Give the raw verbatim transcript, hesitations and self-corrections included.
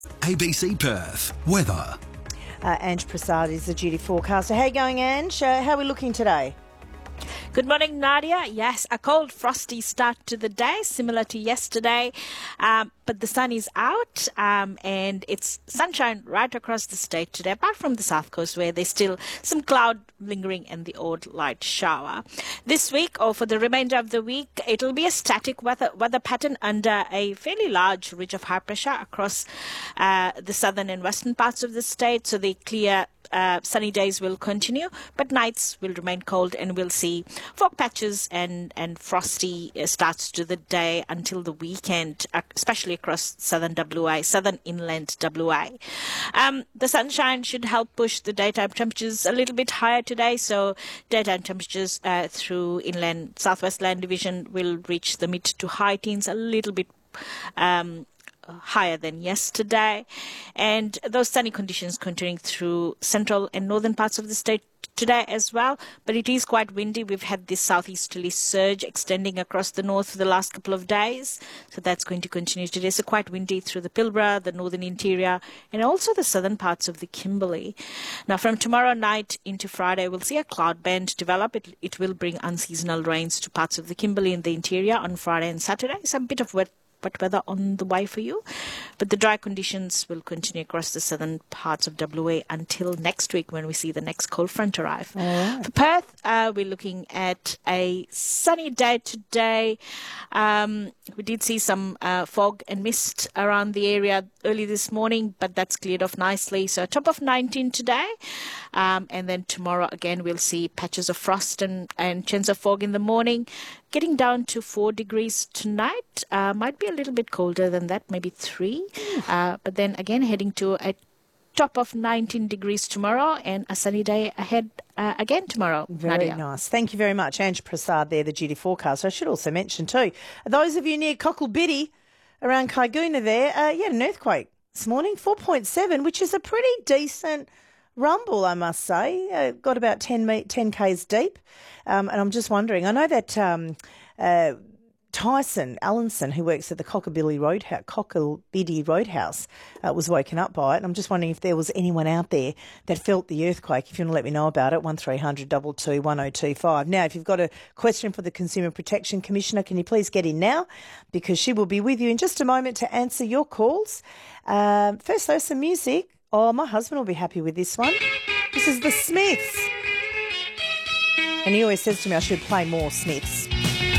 A B C Perth. Weather. Uh, Ange Prasad is the duty forecaster. How are you going, Ange? Uh, how are we looking today? Good morning, Nadia. Yes, a cold, frosty start to the day, similar to yesterday. Um, but the sun is out um, and it's sunshine right across the state today, apart from the south coast where there's still some cloud lingering and the odd light shower. This week, or for the remainder of the week, it'll be a static weather, weather pattern under a fairly large ridge of high pressure across uh, the southern and western parts of the state. So the clear Uh, sunny days will continue, but nights will remain cold, and we'll see fog patches and, and frosty uh, starts to the day until the weekend, uh, especially across southern W A, southern inland W A. Um, the sunshine should help push the daytime temperatures a little bit higher today, so daytime temperatures uh, through inland Southwest Land Division will reach the mid to high teens, a little bit um, higher than yesterday, and those sunny conditions continuing through central and northern parts of the state today as well. But it is quite windy. We've had this southeasterly surge extending across the north for the last couple of days, so that's going to continue today. So quite windy through the Pilbara, the northern interior, and also the southern parts of the Kimberley. Now from tomorrow night into Friday, we'll see a cloud band develop. It, it will bring unseasonal rains to parts of the Kimberley and the interior on Friday and Saturday. So a bit of wet wet weather on the way for you, but the dry conditions will continue across the southern parts of W A until next week when we see the next cold front arrive. Right. For Perth, uh, we're looking at a sunny day today. Um, we did see some uh, fog and mist around the area early this morning, but that's cleared off nicely. So a top of nineteen today, um, and then tomorrow again we'll see patches of frost and, and chance of fog in the morning, getting down to four degrees tonight. Uh, might be a little bit colder than that, maybe three. Uh, but then again, heading to a top of nineteen degrees tomorrow and a sunny day ahead uh, again tomorrow. Very Nadia. nice. Thank you very much. Ange Prasad there, the duty forecaster. I should also mention too, those of you near Cocklebiddy around Kaiguna there, uh, you had an earthquake this morning, four point seven, which is a pretty decent rumble, I must say. Uh, got about ten, me- ten kays deep. Um, and I'm just wondering, I know that um, uh, Tyson Allenson, who works at the Cocklebiddy Roadhouse, Cocklebiddy Roadhouse, uh, was woken up by it. And I'm just wondering if there was anyone out there that felt the earthquake. If you want to let me know about it, one three hundred two two one oh two five. Now, if you've got a question for the Consumer Protection Commissioner, can you please get in now? Because she will be with you in just a moment to answer your calls. Um, first, though, some music. Oh, my husband will be happy with this one. This is the Smiths. And he always says to me I should play more Smiths.